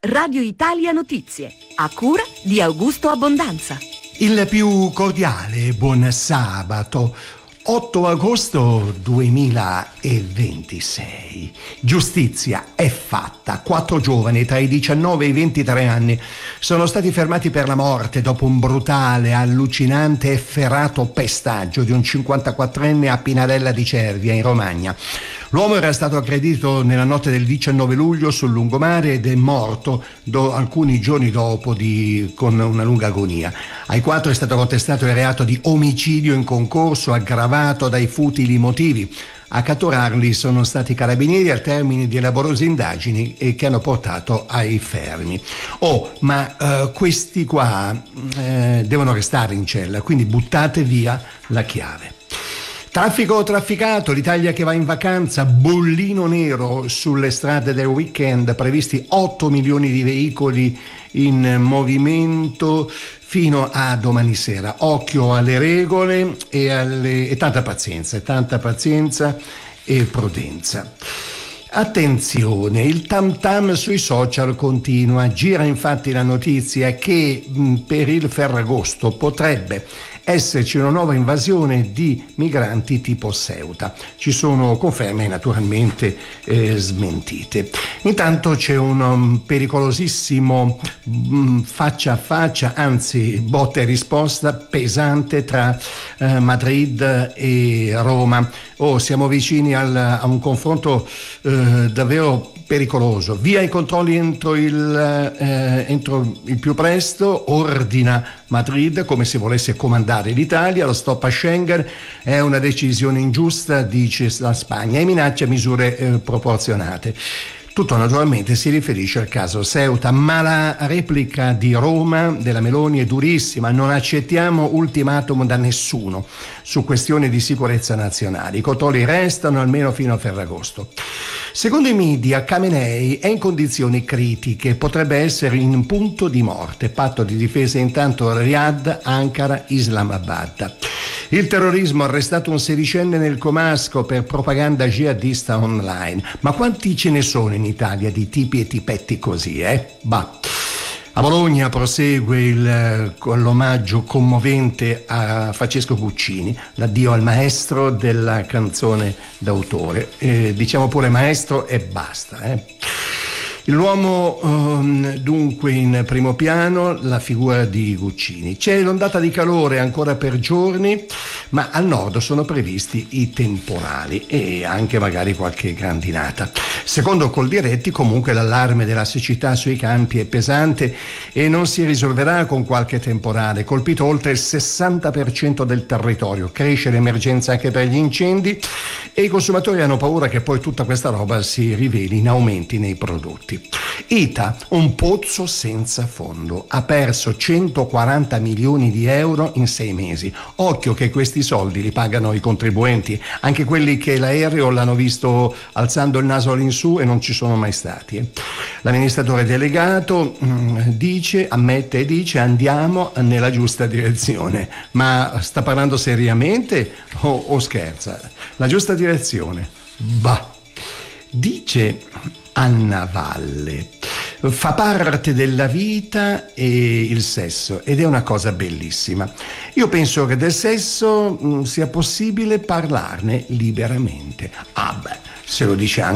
Radio Italia Notizie, a cura di Augusto Abbondanza. Il più cordiale buon sabato. 8 agosto 2026. Giustizia è fatta. 4 giovani tra i 19 e i 23 anni sono stati fermati per la morte dopo un brutale, allucinante e efferato pestaggio di un 54enne a Pinarella di Cervia, in Romagna. L'uomo era stato aggredito nella notte del 19 luglio sul lungomare ed è morto alcuni giorni dopo con una lunga agonia. Ai 4 è stato contestato il reato di omicidio in concorso aggravato dai futili motivi. A catturarli sono stati i carabinieri al termine di elaborose indagini che hanno portato ai fermi. Questi qua devono restare in cella, quindi buttate via la chiave. Traffico trafficato, l'Italia che va in vacanza, bollino nero sulle strade del weekend, previsti 8 milioni di veicoli in movimento fino a domani sera. Occhio alle regole e tanta pazienza e prudenza. Attenzione, il tam tam sui social continua. Gira infatti la notizia che per il Ferragosto potrebbe esserci una nuova invasione di migranti tipo Ceuta. Ci sono conferme naturalmente smentite. Intanto c'è un pericolosissimo faccia a faccia, anzi botta e risposta pesante tra Madrid e Roma. Siamo vicini a un confronto davvero pericoloso. Via i controlli entro il più presto, ordina Madrid, come se volesse comandare l'Italia. Lo stop a Schengen è una decisione ingiusta, dice la Spagna, e minaccia misure proporzionate. Tutto naturalmente si riferisce al caso Ceuta, ma la replica di Roma della Meloni è durissima. Non accettiamo ultimatum da nessuno su questioni di sicurezza nazionali. I controlli restano almeno fino a Ferragosto. Secondo i media, Khamenei è in condizioni critiche, potrebbe essere in punto di morte. Patto di difesa intanto Riyadh, Ankara, Islamabad. Il terrorismo, arrestato un sedicenne nel Comasco per propaganda jihadista online. Ma quanti ce ne sono in Italia di tipi e tipetti così, Bah. A Bologna prosegue l'omaggio commovente a Francesco Guccini, l'addio al maestro della canzone d'autore. Diciamo pure maestro e basta. L'uomo dunque in primo piano, la figura di Guccini. C'è l'ondata di calore ancora per giorni, ma al nord sono previsti i temporali e anche magari qualche grandinata. Secondo Coldiretti comunque l'allarme della siccità sui campi è pesante e non si risolverà con qualche temporale. Colpito oltre il 60% del territorio, cresce l'emergenza anche per gli incendi e i consumatori hanno paura che poi tutta questa roba si riveli in aumenti nei prodotti. ITA, un pozzo senza fondo, ha perso 140 milioni di euro in 6 mesi. Occhio che questi soldi li pagano i contribuenti, anche quelli che l'aereo l'hanno visto alzando il naso all'insù e non ci sono mai stati. L'amministratore delegato ammette e dice andiamo nella giusta direzione. Ma sta parlando seriamente o scherza? La giusta direzione? Bah. Dice Anna Valle, fa parte della vita e il sesso ed è una cosa bellissima. Io penso che del sesso sia possibile parlarne liberamente. Se lo dice anche